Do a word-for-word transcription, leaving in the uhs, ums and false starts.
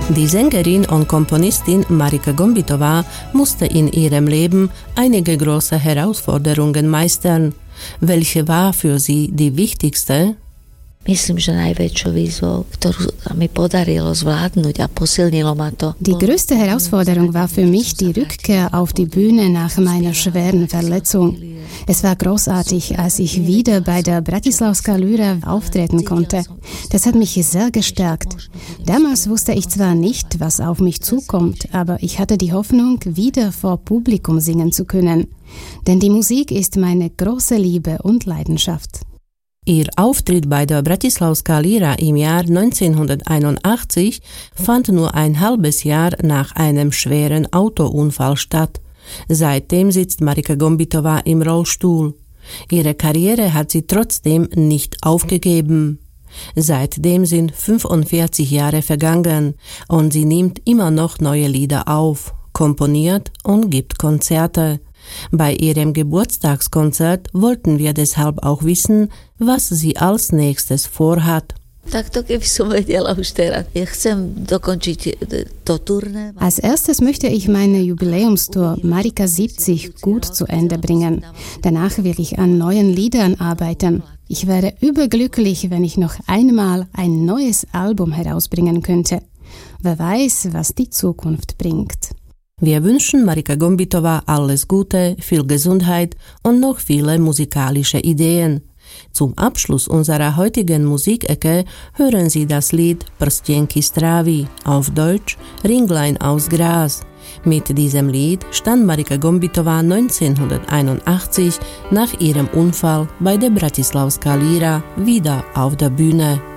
Die Sängerin und Komponistin Marika Gombitová musste in ihrem Leben einige große Herausforderungen meistern. Welche war für sie die wichtigste? Myslím, že najväčšou výzvou, ktorú mi podarilo zvládnuť a posilnilo ma to. Die größte Herausforderung war für mich die Rückkehr auf die Bühne nach meiner schweren Verletzung. Es war großartig, als ich wieder bei der Bratislavská Lyra auftreten konnte. Das hat mich sehr gestärkt. Damals wusste ich zwar nicht, was auf mich zukommt, aber ich hatte die Hoffnung, wieder vor Publikum singen zu können. Denn die Musik ist meine große Liebe und Leidenschaft. Ihr Auftritt bei der Bratislavská Lyra im Jahr neunzehnhunderteinundachtzig fand nur ein halbes Jahr nach einem schweren Autounfall statt. Seitdem sitzt Marika Gombitová im Rollstuhl. Ihre Karriere hat sie trotzdem nicht aufgegeben. Seitdem sind fünfundvierzig Jahre vergangen und sie nimmt immer noch neue Lieder auf, komponiert und gibt Konzerte. Bei ihrem Geburtstagskonzert wollten wir deshalb auch wissen, was sie als nächstes vorhat. Als erstes möchte ich meine Jubiläumstour Marika siebzig gut zu Ende bringen. Danach will ich an neuen Liedern arbeiten. Ich wäre überglücklich, wenn ich noch einmal ein neues Album herausbringen könnte. Wer weiß, was die Zukunft bringt. Wir wünschen Marika Gombitová alles Gute, viel Gesundheit und noch viele musikalische Ideen. Zum Abschluss unserer heutigen Musikecke hören Sie das Lied Prstienky z trávy, auf Deutsch Ringlein aus Gras. Mit diesem Lied stand Marika Gombitová neunzehnhunderteinundachtzig nach ihrem Unfall bei der Bratislavská Lyra wieder auf der Bühne.